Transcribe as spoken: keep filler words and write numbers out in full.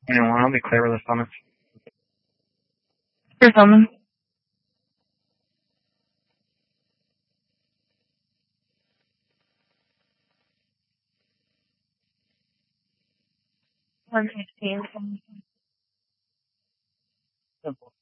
Anyone, I'll be clear with the summons. Your summons. One fifteen. Simple.